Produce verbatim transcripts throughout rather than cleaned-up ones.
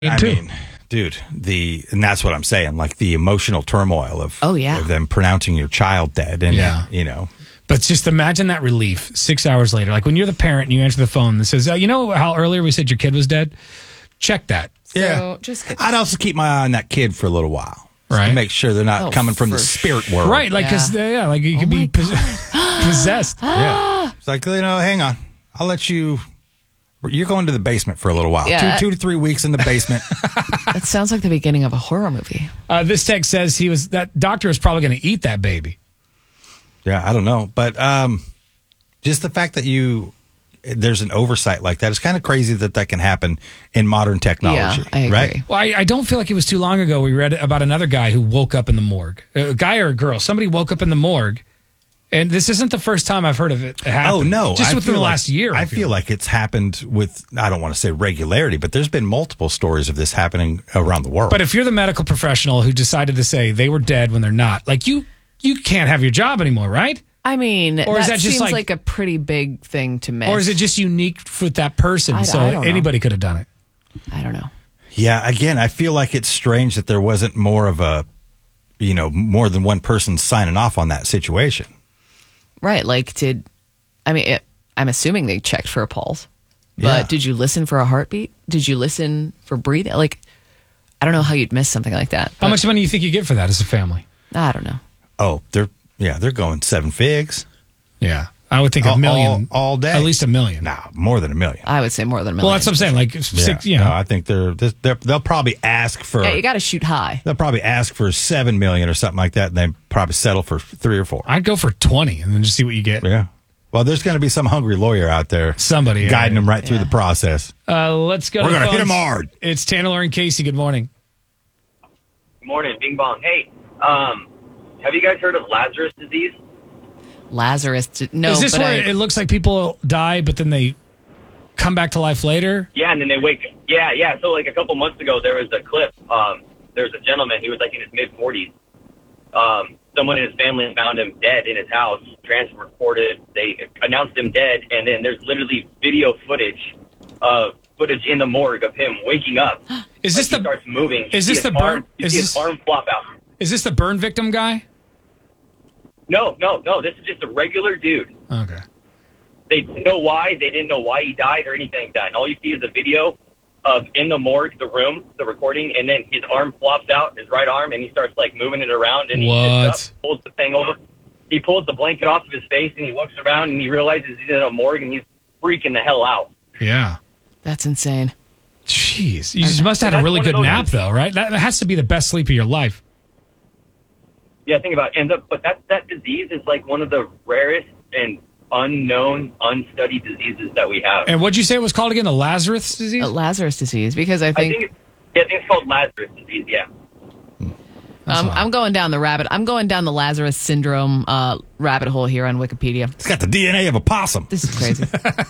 I mean, dude, the and that's what I'm saying. Like the emotional turmoil of oh yeah of them pronouncing your child dead, and yeah. you know. But just imagine that relief six hours later. Like when you're the parent and you answer the phone that says, oh, "You know how earlier we said your kid was dead? Check that." So yeah, just get I'd also keep my eye on that kid for a little while, right? To make sure they're not oh, coming from the spirit world, right? Like because yeah. yeah, like you could oh be pos- possessed. Yeah, it's like, you know, hang on, I'll let you. You're going to the basement for a little while. Yeah. Two, two to three weeks in the basement. That sounds like the beginning of a horror movie. Uh, this text says he was that doctor is probably going to eat that baby. Yeah, I don't know, but um, just the fact that you there's an oversight like that, it's kind of crazy that that can happen in modern technology. Yeah, I agree. Right? Well, I, I don't feel like it was too long ago we read about another guy who woke up in the morgue. A guy or a girl, somebody woke up in the morgue. And this isn't the first time I've heard of it happen. Oh, no. Just I within the like, last year. I, I feel, feel like it's happened with, I don't want to say regularity, but there's been multiple stories of this happening around the world. But if you're the medical professional who decided to say they were dead when they're not, like you you can't have your job anymore, right? I mean, or is that, that just seems like, like a pretty big thing to miss. Or is it just unique with that person? I, so I don't anybody know. could have done it. I don't know. Yeah, again, I feel like it's strange that there wasn't more of a, you know, more than one person signing off on that situation. Right. Like, did, I mean, it, I'm assuming they checked for a pulse, but Yeah. did you listen for a heartbeat? Did you listen for breathing? Like, I don't know how you'd miss something like that. How much money do you think you get for that as a family? I don't know. Oh, they're, yeah, they're going seven figs. Yeah. I would think all, a million. All, all day. At least a million. Nah, more than a million. I would say more than a million. Well, that's what I'm saying. Like, six, yeah. you know. No, I think they're, they're, they'll probably ask for. Yeah, you got to shoot high. They'll probably ask for seven million or something like that, and they probably settle for three or four. I'd go for twenty and then just see what you get. Yeah. Well, there's going to be some hungry lawyer out there, somebody guiding yeah. them right yeah. through the process. Uh, let's go. We're going to hit them hard. It's Tanner and Casey. Good morning. Good morning, Bing Bong. Hey, um, have you guys heard of Lazarus disease? Lazarus. No, is this but where I, it looks like people die, but then they come back to life later? Yeah, and then they wake. Yeah, yeah. So like a couple months ago, there was a clip. Um, there was a gentleman. He was like in his mid forties. Um, someone in his family found him dead in his house. Transported. They announced him dead, and then there's literally video footage, uh, footage in the morgue of him waking up. Is this like the? He starts moving. Is You this see the his burn? arm- you Is see this his arm flop out? Is this the burn victim guy? No, no, no. This is just a regular dude. Okay. They didn't know why. They didn't know why he died or anything like that. And all you see is a video of in the morgue, the room, the recording, and then his arm flops out, his right arm, and he starts like moving it around, and he What? sits up, pulls the thing over. He pulls the blanket off of his face, and he looks around, and he realizes he's in a morgue, and he's freaking the hell out. Yeah. that's insane. Jeez. You just must have had a That's really one of good those- nap, though, right? That, that has to be the best sleep of your life. Yeah, think about it. And the, but that that disease is like one of the rarest and unknown, unstudied diseases that we have. And what'd you say it was called again? The Lazarus disease? Uh, Lazarus disease, because I I think, think, it's, yeah, I think it's called Lazarus disease. Yeah. um, odd. I'm going down the rabbit. I'm going down the Lazarus syndrome uh, rabbit hole here on Wikipedia. It's got the D N A of a possum. This is crazy.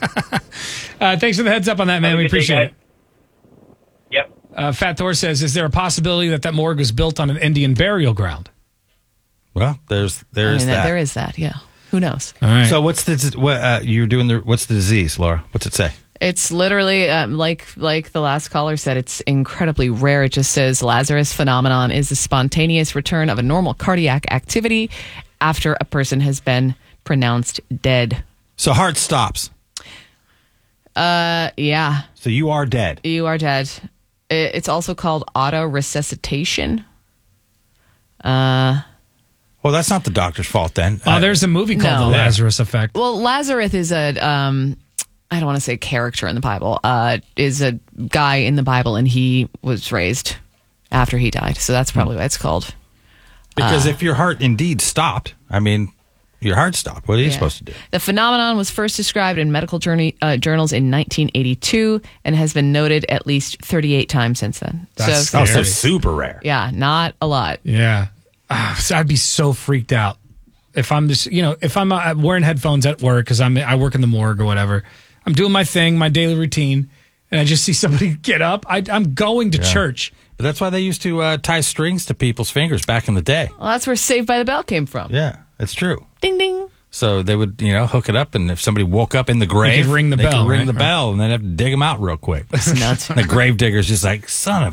Uh, thanks for the heads up on that, man. Have a We good day, appreciate it. guys. Yep. Uh, Fat Thor says, is there a possibility that that morgue was built on an Indian burial ground? Well, there's I there's mean, that. there is that. Yeah. Who knows? All right. So what's the what uh, you're doing? The what's the disease, Laura? What's it say? It's literally um, like like the last caller said. It's incredibly rare. It just says Lazarus phenomenon is the spontaneous return of a normal cardiac activity after a person has been pronounced dead. So heart stops. Uh, yeah, So you are dead. you are dead. I- It's also called auto-resuscitation. Uh, Well, that's not the doctor's fault then. oh, Uh, there's a movie called No. The Lazarus Effect. well, Lazarus is a um, I don't want to say character in the Bible. Uh, is a guy in the Bible, and he was raised after he died. So that's probably what it's called. because if your heart indeed stopped, I mean, your heart stopped. What are you Yeah. supposed to do? The phenomenon was first described in medical journey, uh, journals in nineteen eighty-two and has been noted at least thirty-eight times since then. That's so, Oh, so Scary. super rare. yeah, not a lot. Yeah. Ah, so I'd be so freaked out if I'm just, you know, if I'm uh, wearing headphones at work because I'm I work in the morgue or whatever. I'm doing my thing, my daily routine, and I just see somebody get up. I, I'm going to church. But that's why they used to uh, tie strings to people's fingers back in the day. Well, that's where Saved by the Bell came from. Yeah, it's true. Ding, ding. So they would, you know, hook it up, and if somebody woke up in the grave, could ring the they bell, could ring right? the bell, and then have to dig them out real quick. It's nuts. The grave digger's just like, son of